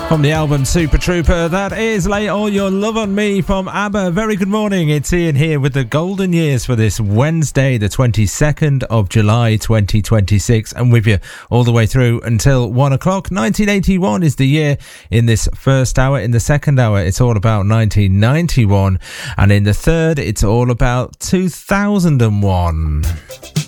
From the album Super Trooper, that is Lay All Your Love on Me from ABBA. Very good morning, it's Ian here with the golden years for this Wednesday, the 22nd of July 2026, and with you all the way through until 1 o'clock. 1981 is the year in this first hour. In the second hour, it's all about 1991, and in the third, it's all about 2001.